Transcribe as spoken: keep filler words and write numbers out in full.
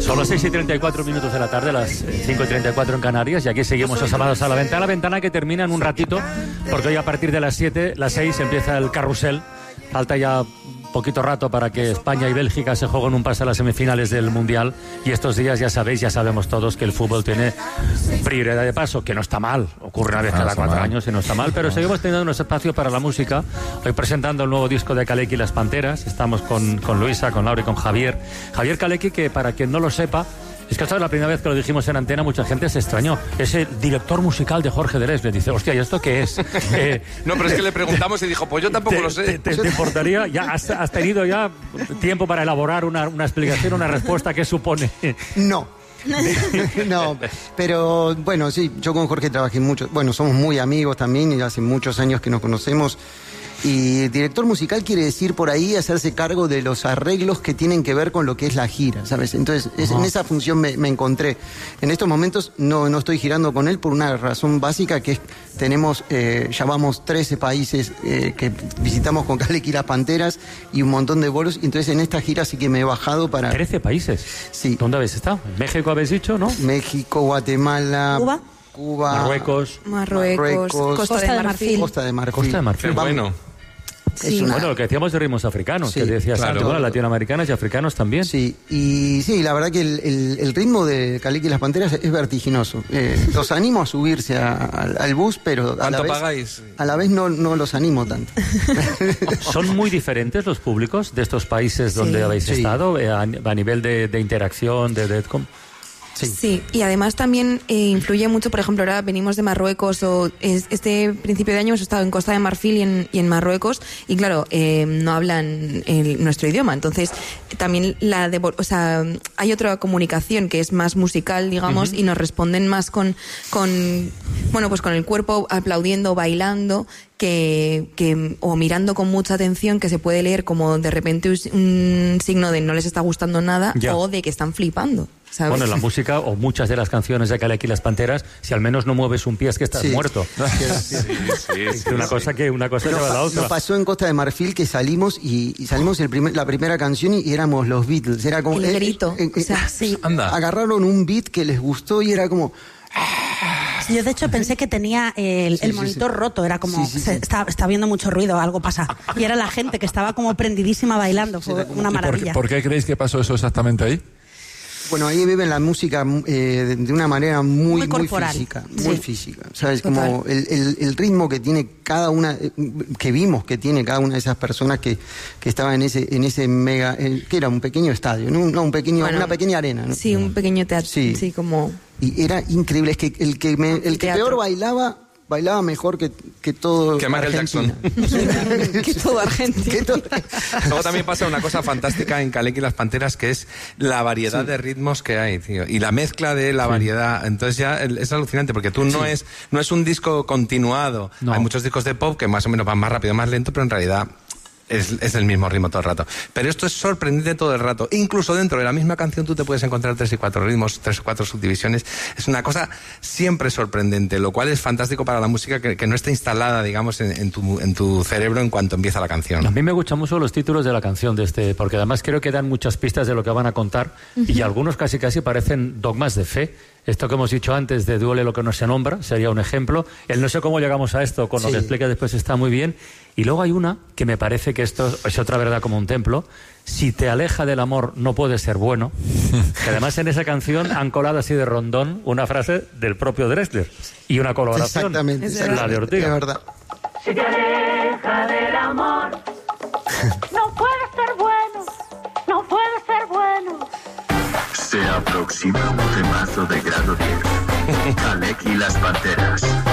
Son las seis y treinta y cuatro minutos de la tarde, las cinco y treinta y cuatro en Canarias, y aquí seguimos asomados a la ventana, la ventana que termina en un ratito, porque hoy a partir de las siete, las seis, empieza el carrusel. Falta ya poquito rato para que España y Bélgica se jueguen un pase a las semifinales del Mundial, y estos días ya sabéis, ya sabemos todos que el fútbol tiene prioridad de paso, que no está mal, ocurre una vez cada cuatro años y no está mal, pero seguimos teniendo un espacio para la música. Hoy presentando el nuevo disco de Kaleki y las Panteras, estamos con, con Luisa, con Laura y con Javier. Javier Kaleki, que para quien no lo sepa, es que esta es la primera vez que lo dijimos en antena, mucha gente se extrañó. Es el director musical de Jorge Drexler. Le dice, hostia, ¿y esto qué es? Eh, no, pero es que le preguntamos y dijo, pues yo tampoco te, lo sé. ¿Te, te, te importaría? Ya has, has tenido ya tiempo para elaborar una, una explicación, una respuesta? ¿Qué supone? No. No, pero bueno, sí, yo con Jorge trabajé mucho. Bueno, somos muy amigos también y hace muchos años que nos conocemos. Y director musical quiere decir por ahí hacerse cargo de los arreglos que tienen que ver con lo que es la gira, ¿sabes? Entonces, es, en esa función me, me encontré. En estos momentos no, no estoy girando con él por una razón básica, que es tenemos, eh, ya vamos trece países eh, que visitamos con Kaleki y las Panteras y un montón de bolos. Y entonces en esta gira sí que me he bajado para... ¿trece países? Sí. ¿Dónde habéis estado? ¿En México habéis dicho, no? México, Guatemala... ¿Cuba? Cuba... Marruecos. Marruecos. Marruecos Costa, Costa de Marfil. Costa de Marfil. Costa de Marfil. Qué bueno. Sí. Una... Bueno, lo que decíamos de ritmos africanos, sí, que decías, claro. bueno, latinoamericanos y africanos también. Sí, y sí, la verdad que el, el, el ritmo de Kaleki y las Panteras es vertiginoso. Eh, los animo a subirse a, a, al bus, pero a la ¿Cuánto vez, pagáis? a la vez no, no los animo tanto. ¿Son muy diferentes los públicos de estos países donde Sí. habéis Sí. estado, eh, a, a nivel de, de interacción, de... de com- Sí. Sí, y además también eh, influye mucho, por ejemplo, ahora venimos de Marruecos, o es, este principio de año hemos estado en Costa de Marfil y en, y en Marruecos, y claro, eh, no hablan el, nuestro idioma, entonces también la de, o sea, hay otra comunicación que es más musical, digamos, uh-huh. y nos responden más con, con, bueno, pues con el cuerpo aplaudiendo, bailando, que, que o mirando con mucha atención, que se puede leer como de repente un signo de no les está gustando nada, ya. o de que están flipando, ¿sabes? Bueno, la música o muchas de las canciones de Kaleki y las Panteras, si al menos no mueves un pie es que estás Sí. muerto. Sí, sí, Es sí, una sí. cosa que una cosa Nos, lleva a la pa- otra. nos pasó en Costa de Marfil que salimos y, y salimos el primer, la primera canción y éramos los Beatles. Era como El grito, o sea, sí. Anda. Agarraron un beat que les gustó y era como... Sí, yo de hecho pensé que tenía el, Sí, el sí, monitor sí. roto, era como, Sí, sí, se- sí. Está, está viendo mucho ruido, algo pasa. Y era la gente que estaba como prendidísima bailando, fue una ¿Y por, maravilla. por qué creéis que pasó eso exactamente ahí? Bueno, ahí viven la música eh, de, de una manera muy, Muy muy, corporal. física, Sí. muy física. ¿Sabes? Total. Como el, el, el ritmo que tiene cada una, eh, que vimos que tiene cada una de esas personas que, que estaba en ese, en ese mega, eh, que era un pequeño estadio, no, no un pequeño, Bueno, una pequeña arena, ¿no? Sí, un pequeño teatro, Sí. sí, como... Y era increíble, es que el que me, el que Teatro. peor bailaba, bailaba mejor que, que todo Que Michael Argentina. que todo Argentina. Que todo- Luego también pasa una cosa fantástica en Kaleki y las Panteras, que es la variedad de ritmos que hay, tío. Y la mezcla de la variedad. Entonces ya el- es alucinante, porque tú no es no es un disco continuado. No. Hay muchos discos de pop que más o menos van más rápido, más lento, pero en realidad... Es, es el mismo ritmo todo el rato. Pero esto es sorprendente todo el rato. Incluso dentro de la misma canción tú te puedes encontrar tres y cuatro ritmos, tres o cuatro subdivisiones. Es una cosa siempre sorprendente, lo cual es fantástico para la música que, que no está instalada, digamos, en, en, tu, en tu cerebro en cuanto empieza la canción. A mí me gustan mucho los títulos de la canción de este, porque además creo que dan muchas pistas de lo que van a contar, y algunos casi casi parecen dogmas de fe. Esto que hemos dicho antes de duele lo que no se nombra, sería un ejemplo. El no sé cómo llegamos a esto, con lo Sí. que explica después está muy bien. Y luego hay una que me parece que esto es otra verdad como un templo. Si te aleja del amor, no puede ser bueno. Que además en esa canción han colado así de rondón una frase del propio Drexler y una colaboración. Exactamente, Es la de exactamente, Ortega. es verdad. Si te aleja del amor, no puede ser bueno, no puede ser bueno. Se aproxima un temazo de grado diez. Kaleki y las Panteras.